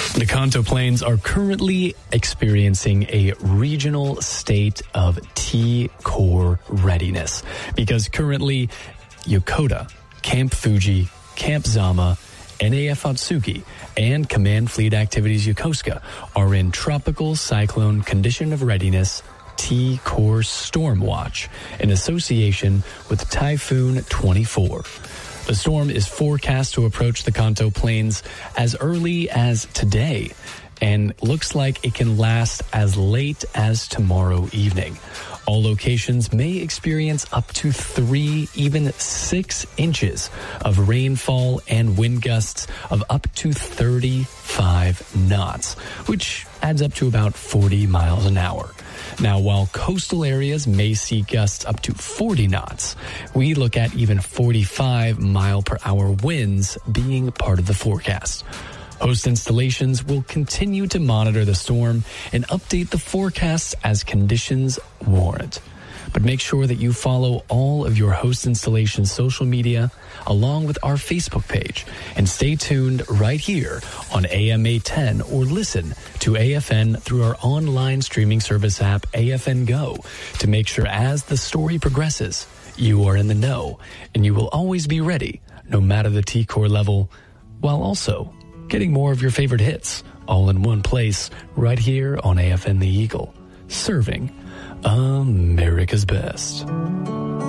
The Kanto Plains are currently experiencing a regional state of T-Core readiness because currently Yokota, Camp Fuji, Camp Zama, NAF Atsuki, and Command Fleet Activities Yokosuka are in Tropical Cyclone Condition of Readiness T-Core Storm Watch in association with Typhoon 24. The storm is forecast to approach the Kanto Plains as early as today and looks like it can last as late as tomorrow evening. All locations may experience up to 3, even 6 inches of rainfall and wind gusts of up to 35 knots, which adds up to about 40 miles an hour. Now, while coastal areas may see gusts up to 40 knots, we look at even 45 mile per hour winds being part of the forecast. Host installations will continue to monitor the storm and update the forecasts as conditions warrant. But make sure that you follow all of your host installation social media along with our Facebook page and stay tuned right here on AMA 10 or listen to AFN through our online streaming service app AFN Go to make sure as the story progresses, you are in the know and you will always be ready no matter the T-Core level, while also getting more of your favorite hits all in one place right here on AFN The Eagle, serving America's best.